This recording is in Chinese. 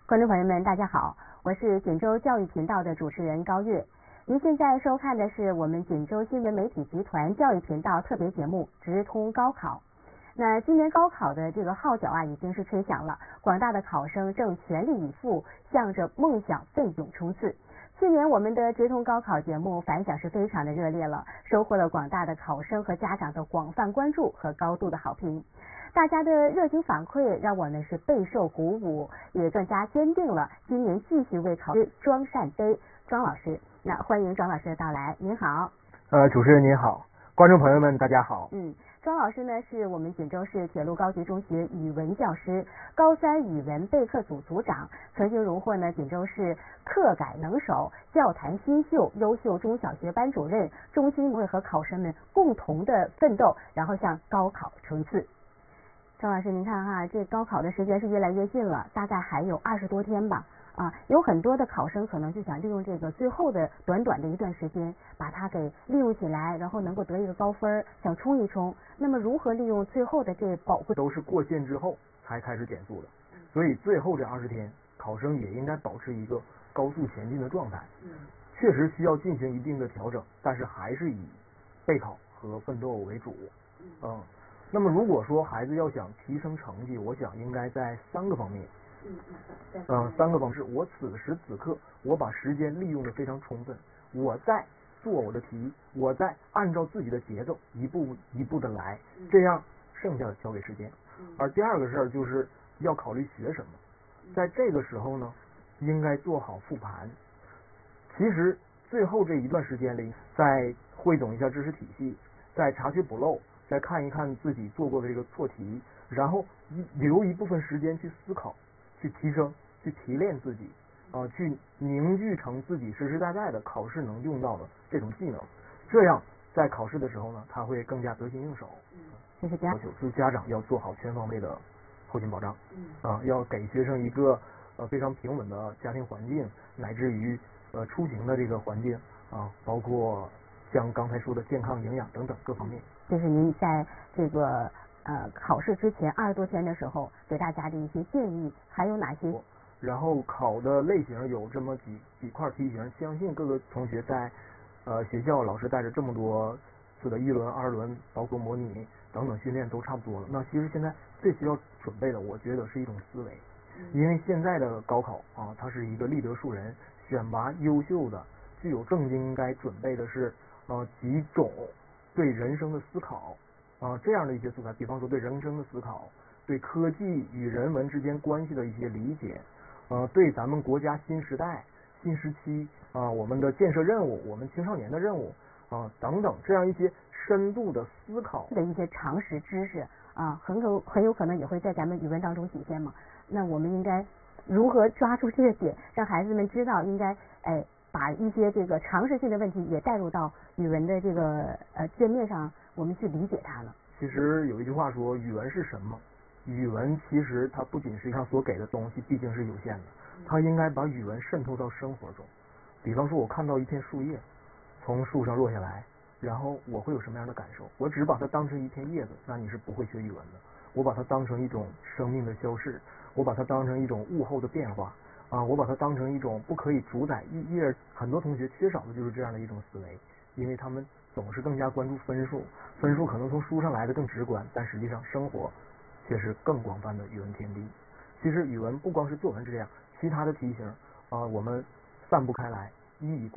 观众朋友们，大家好，我是锦州教育频道的主持人高月。您现在收看的是我们锦州新闻媒体集团教育频道特别节目《直通高考》。那今年高考的这个号角已经是吹响了，广大的考生正全力以赴，向着梦想奋勇冲刺。去年我们的直通高考节目反响是非常的热烈了，收获了广大的考生和家长的广泛关注和高度的好评。大家的热情反馈让我呢是备受鼓舞，也更加坚定了今年继续为考试庄善杯。庄老师，那欢迎庄老师的到来。您好。 主持人您好，观众朋友们大家好。 庄老师呢是我们锦州市铁路高级中学语文教师，高三语文备课组组长，曾经荣获呢锦州市课改能手、教坛新秀、优秀中小学班主任，衷心为和考生们共同的奋斗，然后向高考冲刺。庄老师，您看哈，这高考的时间是越来越近了，大概还有20多天吧。有很多的考生可能就想利用这个最后的短短的一段时间，把它给利用起来，然后能够得一个高分，想冲一冲。那么如何利用最后的这宝贵？ 都是过线之后才开始减速的，所以最后这20天，考生也应该保持一个高速前进的状态。确实需要进行一定的调整，但是还是以备考和奋斗为主。那么如果说孩子要想提升成绩，我想应该在3个方面。3个方式。我此时此刻，我把时间利用的非常充分，我在做我的题，我在按照自己的节奏一步一步的来，这样剩下的交给时间。而第二个事儿就是要考虑学什么，在这个时候呢，应该做好复盘。其实最后这一段时间里，再汇总一下知识体系，再查缺补漏，再看一看自己做过的这个错题，然后留一部分时间去思考，去提升，去提炼自己，去凝聚成自己实实在在的考试能用到的这种技能，这样在考试的时候呢，他会更加得心应手。要求就是家长要做好全方位的后勤保障，要给学生一个非常平稳的家庭环境，乃至于出行的这个环境包括像刚才说的健康、营养等等各方面。 这是您在这个考试之前20多天的时候给大家的一些建议，还有哪些？ 然后考的类型有这么几块题型，相信各个同学在学校老师带着这么多次的1轮、2轮，包括模拟等等训练都差不多了。那其实现在最需要准备的，我觉得是一种思维，因为现在的高考它是一个立德树人，选拔优秀的、具有正经应该准备的是几种对人生的思考这样的一些素材，比方说对人生的思考，对科技与人文之间关系的一些理解，对咱们国家新时代、新时期我们的建设任务、我们青少年的任务等等，这样一些深度的思考的一些常识知识很有可能也会在咱们语文当中体现嘛。那我们应该如何抓住这个点，让孩子们知道应该把一些这个常识性的问题也带入到语文的这个界面上，我们去理解它呢？ 其实有一句话说，语文是什么？语文其实它不仅是它所给的东西毕竟是有限的，它应该把语文渗透到生活中。比方说我看到一片树叶从树上落下来，然后我会有什么样的感受？我只把它当成一片叶子，那你是不会学语文的。我把它当成一种生命的消逝，我把它当成一种物候的变化我把它当成一种不可以主宰一页。很多同学缺少的就是这样的一种思维，因为他们总是更加关注分数可能从书上来的更直观，但实际上生活却是更广泛的语文天地。其实语文不光是作文这样，其他的题型我们散布开来，一以